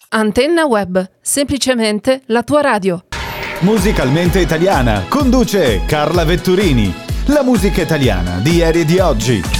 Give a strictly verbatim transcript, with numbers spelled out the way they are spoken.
Antenna Web, semplicemente la tua radio. Musicalmente italiana, conduce Carla Vetturini. La musica italiana di ieri e di oggi.